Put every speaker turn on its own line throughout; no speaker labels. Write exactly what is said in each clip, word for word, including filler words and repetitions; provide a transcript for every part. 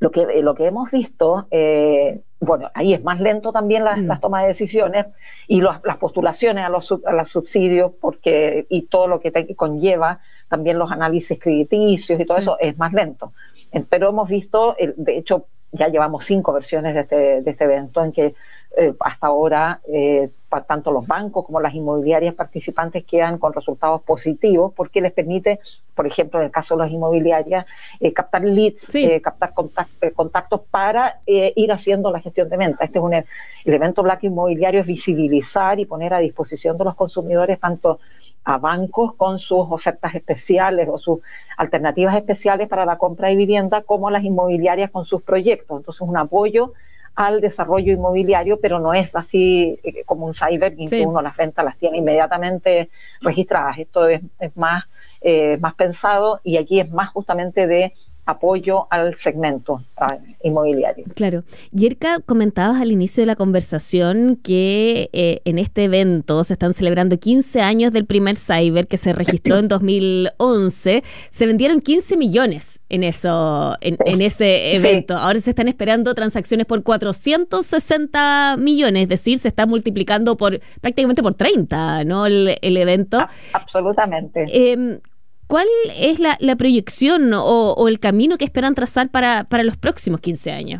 Lo que, eh, lo que hemos visto, eh, bueno, ahí es más lento también las, mm. las tomas de decisiones y los, las postulaciones a los, a los subsidios, porque y todo lo que te conlleva, también los análisis crediticios y todo sí. eso es más lento. Pero hemos visto, de hecho, ya llevamos cinco versiones de este, de este evento en que eh, hasta ahora eh, tanto los bancos como las inmobiliarias participantes quedan con resultados positivos porque les permite, por ejemplo, en el caso de las inmobiliarias, eh, captar leads, sí. eh, captar contact, eh, contactos para eh, ir haciendo la gestión de venta. Este es un el evento Black Inmobiliario, es visibilizar y poner a disposición de los consumidores tanto a bancos con sus ofertas especiales o sus alternativas especiales para la compra de vivienda, como a las inmobiliarias con sus proyectos. Entonces, un apoyo al desarrollo inmobiliario, pero no es así eh, como un cyber en sí. que uno las ventas las tiene inmediatamente registradas. Esto es, es más, eh, más pensado y aquí es más justamente de apoyo al segmento uh, inmobiliario.
Claro. Yerka, comentabas al inicio de la conversación que eh, en este evento se están celebrando quince años del primer cyber que se registró en dos mil once. Se vendieron quince millones en eso, en, en ese evento. Sí. Ahora se están esperando transacciones por cuatrocientos sesenta millones, es decir, se está multiplicando por prácticamente por treinta, ¿no? El, el evento.
A- absolutamente.
Eh, ¿Cuál es la, la proyección o, o el camino que esperan trazar para, para los próximos quince años?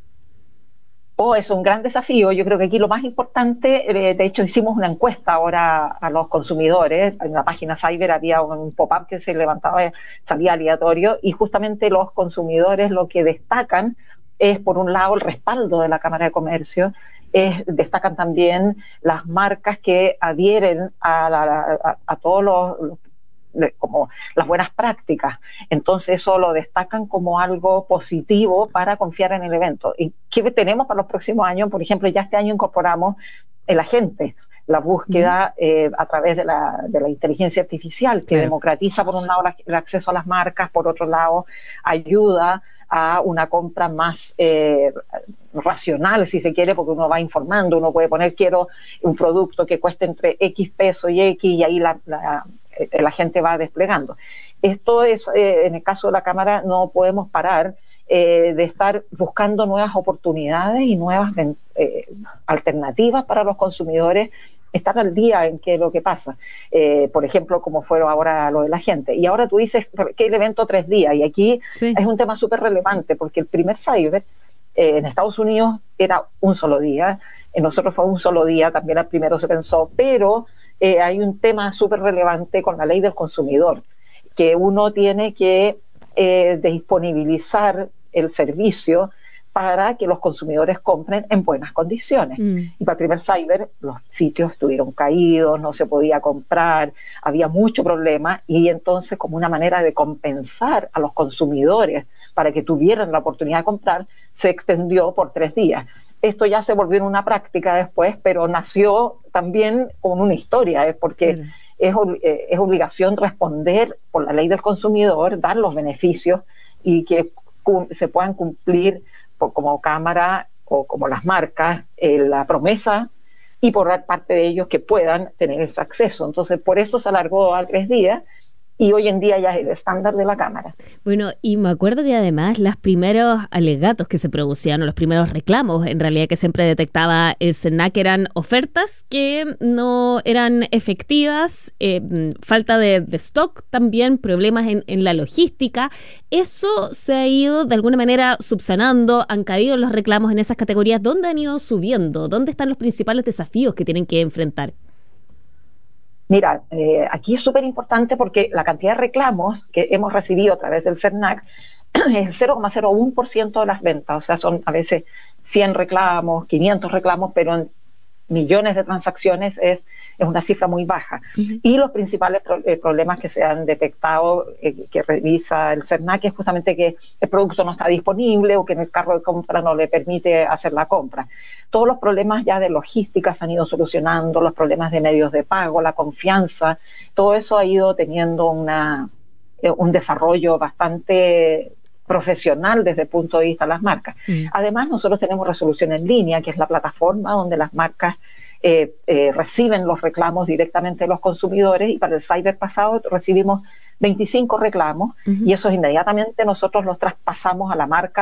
Oh, es un gran desafío. Yo creo que aquí lo más importante, eh, de hecho hicimos una encuesta ahora a los consumidores, en la página Cyber había un pop-up que se levantaba, salía aleatorio, y justamente los consumidores lo que destacan es, por un lado, el respaldo de la Cámara de Comercio, es, destacan también las marcas que adhieren a, la, a, a todos los, los como las buenas prácticas. Entonces eso lo destacan como algo positivo para confiar en el evento. ¿Y qué tenemos para los próximos años? Por ejemplo, ya este año incorporamos el agente, la búsqueda eh, a través de la, de la inteligencia artificial, que claro. democratiza por un lado la, el acceso a las marcas, por otro lado ayuda a una compra más eh, racional, si se quiere, porque uno va informando, uno puede poner quiero un producto que cueste entre X peso y X, y ahí la, la la gente va desplegando. Esto es, eh, en el caso de la Cámara, no podemos parar eh, de estar buscando nuevas oportunidades y nuevas eh, alternativas para los consumidores, estar al día en qué es lo que pasa. Eh, por ejemplo, como fueron ahora lo de la gente. Y ahora tú dices que el evento tres días, y aquí sí. es un tema súper relevante, porque el primer cyber eh, en Estados Unidos era un solo día, en nosotros fue un solo día, también al primero se pensó, pero Eh, hay un tema súper relevante con la ley del consumidor, que uno tiene que eh, disponibilizar el servicio para que los consumidores compren en buenas condiciones. Mm. Y para el primer cyber los sitios estuvieron caídos, no se podía comprar, había mucho problema, y entonces, como una manera de compensar a los consumidores para que tuvieran la oportunidad de comprar, se extendió por tres días. Esto ya se volvió en una práctica después, pero nació también con una historia, ¿eh? porque claro. es, eh, es obligación responder por la ley del consumidor, dar los beneficios y que cum- se puedan cumplir por, como Cámara o como las marcas eh, la promesa, y por parte de ellos que puedan tener ese acceso. Entonces, por eso se alargó a tres días. Y hoy en día ya es el estándar de la Cámara.
Bueno, y me acuerdo que además los primeros alegatos que se producían, o los primeros reclamos, en realidad, que siempre detectaba el SERNAC, eran ofertas que no eran efectivas, eh, falta de, de stock también, problemas en, en la logística. Eso se ha ido de alguna manera subsanando, han caído los reclamos en esas categorías. ¿Dónde han ido subiendo? ¿Dónde están los principales desafíos que tienen que enfrentar?
Mira, eh, aquí es súper importante porque la cantidad de reclamos que hemos recibido a través del SERNAC es cero coma cero uno por ciento de las ventas. O sea, son a veces cien reclamos, quinientos reclamos, pero en millones de transacciones es, es una cifra muy baja. Uh-huh. Y los principales pro, eh, problemas que se han detectado, eh, que revisa el SERNAC, es justamente que el producto no está disponible o que en el carro de compra no le permite hacer la compra. Todos los problemas ya de logística se han ido solucionando, los problemas de medios de pago, la confianza, todo eso ha ido teniendo una, eh, un desarrollo bastante profesional desde el punto de vista de las marcas. Mm. Además, nosotros tenemos Resolución en Línea, que es la plataforma donde las marcas eh, eh, reciben los reclamos directamente de los consumidores, y para el cyber pasado recibimos veinticinco reclamos, uh-huh. y esos inmediatamente nosotros los traspasamos a la marca